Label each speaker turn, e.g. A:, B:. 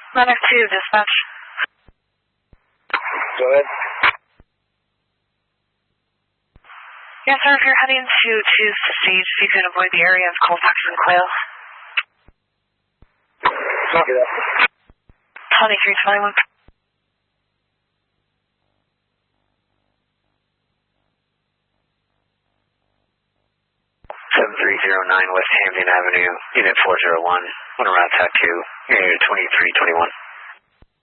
A: Medic 2, dispatch.
B: Go ahead.
A: Yes, sir, if you're heading to choose to siege, you can avoid the area of Colfax and Quail.
B: Copy that.
A: 2321.
C: 7309 West Hampton Avenue, Unit 401, on a route TAC 2, area 2321.